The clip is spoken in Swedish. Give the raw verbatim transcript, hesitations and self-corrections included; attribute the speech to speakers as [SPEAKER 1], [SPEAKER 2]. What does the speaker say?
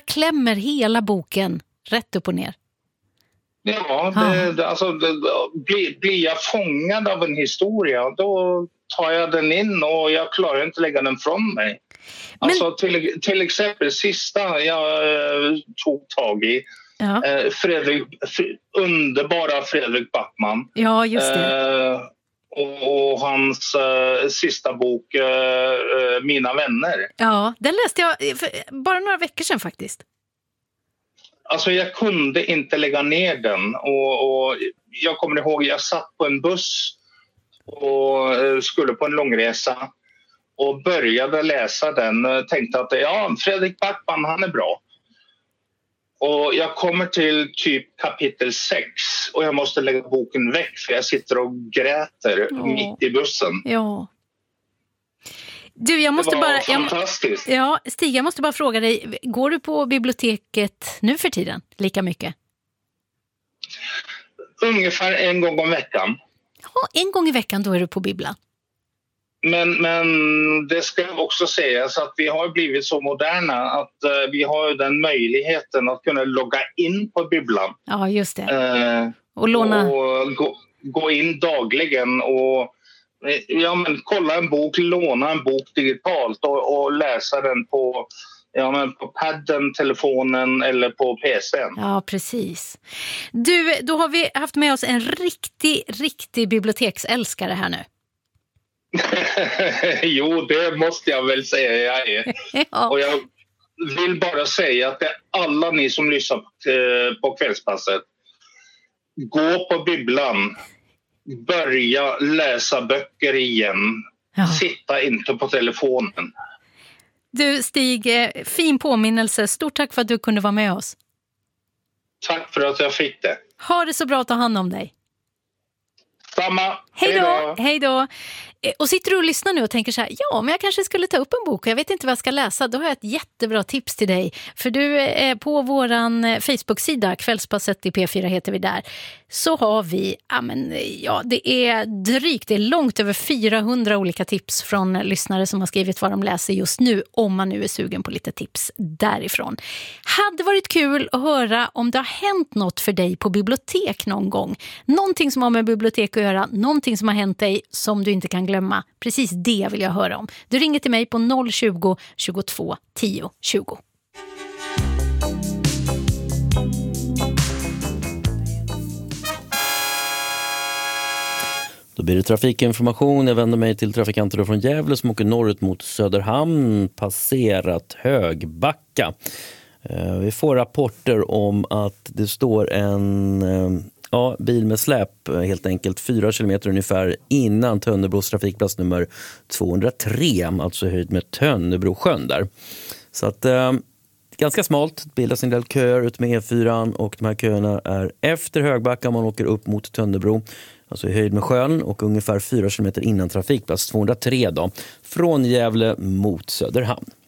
[SPEAKER 1] klämmer hela boken rätt upp och ner.
[SPEAKER 2] Ja, det, det, alltså, det, blir, blir jag fångad av en historia, då tar jag den in och jag klarar inte lägga den från mig. Men... Alltså till, till exempel sista jag eh, tog tag i, ja. eh, Fredrik, f- underbara Fredrik Backman.
[SPEAKER 1] Ja, just det.
[SPEAKER 2] Eh, och, och hans eh, sista bok, eh, Mina vänner.
[SPEAKER 1] Ja, den läste jag för bara några veckor sedan faktiskt.
[SPEAKER 2] Alltså jag kunde inte lägga ner den och, och jag kommer ihåg jag satt på en buss och skulle på en långresa och började läsa den och tänkte att ja, Fredrik Backman, han är bra. Och jag kommer till typ kapitel sex och jag måste lägga boken väck för jag sitter och gräter ja. mitt i bussen.
[SPEAKER 1] Ja. Du, jag måste
[SPEAKER 2] det var
[SPEAKER 1] bara,
[SPEAKER 2] fantastiskt.
[SPEAKER 1] Jag, ja, Stig, jag måste bara fråga dig, går du på biblioteket nu för tiden lika mycket?
[SPEAKER 2] Ungefär en gång om veckan.
[SPEAKER 1] Ja, en gång i veckan då är du på bibblan.
[SPEAKER 2] Men, men det ska också sägas att vi har blivit så moderna att uh, vi har den möjligheten att kunna logga in på bibblan.
[SPEAKER 1] Ja, just det.
[SPEAKER 2] Uh,
[SPEAKER 1] och låna...
[SPEAKER 2] Och gå, gå in dagligen och ja, men kolla en bok, låna en bok digitalt och, och läsa den på, ja, men på padden, telefonen eller på P C:n.
[SPEAKER 1] Ja, precis. Du, då har vi haft med oss en riktig, riktig biblioteksälskare här nu.
[SPEAKER 2] Jo, det måste jag väl säga jag är. Ja. Och jag vill bara säga att det är alla ni som lyssnar på Kvällspasset. Gå på bibblan. Börja läsa böcker igen. Ja. Sitta inte på telefonen.
[SPEAKER 1] Du Stig, fin påminnelse. Stort tack för att du kunde vara med oss.
[SPEAKER 2] Tack för att jag fick det.
[SPEAKER 1] Ha det så bra att ta hand om dig.
[SPEAKER 2] Samma.
[SPEAKER 1] Hej då. Hej då. Och sitter du och lyssnar nu och tänker så här, ja, men jag kanske skulle ta upp en bok och jag vet inte vad jag ska läsa. Då har jag ett jättebra tips till dig. För du är på våran Facebook-sida, Kvällspasset i P fyra heter vi där. Så har vi, ja, men, ja det är drygt, det är långt över fyrahundra olika tips från lyssnare som har skrivit vad de läser just nu. Om man nu är sugen på lite tips därifrån. Hade varit kul att höra om det har hänt något för dig på bibliotek någon gång. Någonting som har med bibliotek att göra, någonting som har hänt dig som du inte kan glömma. Precis det vill jag höra om. Du ringer till mig på noll tjugo, tjugotvå, tio, tjugo.
[SPEAKER 3] Då blir det trafikinformation. Jag vänder mig till trafikanter från Gävle som åker norrut mot Söderhamn, passerat Högbacka. Vi får rapporter om att det står en ja, bil med släp helt enkelt fyra kilometer ungefär innan Tönnebros trafikplats nummer tvåhundratre, alltså höjd med Tönnebrosjön där. Så att eh, ganska smalt, bildas en del köer ut med E fyra och de här köerna är efter Högbacka man åker upp mot Tönnebro. Alltså i höjd med sjön och ungefär fyra kilometer innan trafikplats tvåhundratre då, från Gävle mot Söderhamn.